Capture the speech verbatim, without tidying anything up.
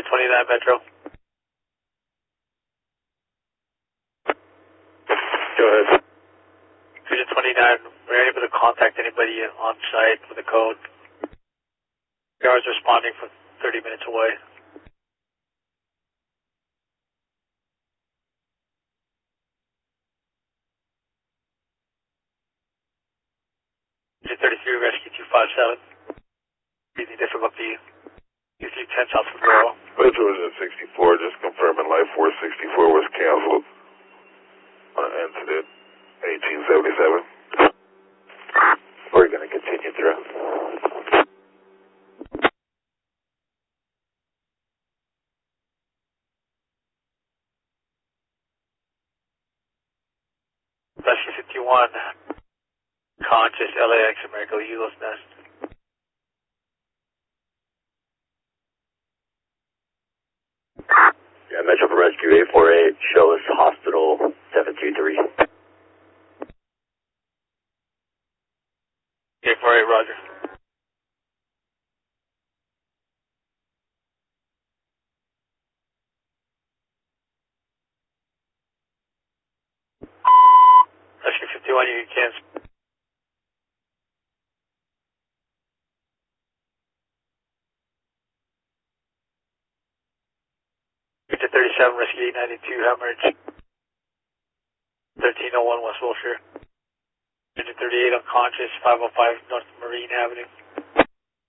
twenty-nine Metro. Go ahead. Fusion twenty-nine, we're unable to contact anybody on site with a code. Guards responding from thirty minutes away. Fusion thirty-three, rescue two five seven. Anything difficulty? U three ten South Figueroa. Metro is at sixty-four, just confirming Life Force sixty-four was canceled on incident eighteen seventy-seven. We're going to continue through. Rescue fifty-one, conscious L A X American Eagle's Nest. Yeah, Metro for Rescue eight four eight, show us hospital seven two three. eight four eight, roger. Rescue fifty-one, you can cancel. Victor thirty-seven, rescue eight ninety-two, hemorrhage. thirteen oh one West Wilshire. Victor thirty-eight, unconscious, five oh five North Marine Avenue.